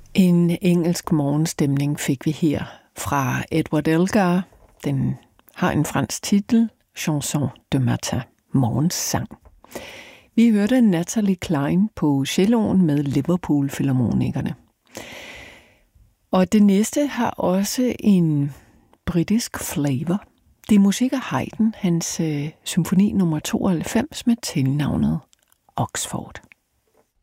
En engelsk morgenstemning fik vi her fra Edward Elgar. Den har en fransk titel, Chanson de matin, morgensang. Vi hørte Natalie Cline på celloen med Liverpool Philharmonikerne. Og det næste har også en britisk flavor. Det er musik af Haydn, hans symfoni nummer 92 med tilnavnet Oxford.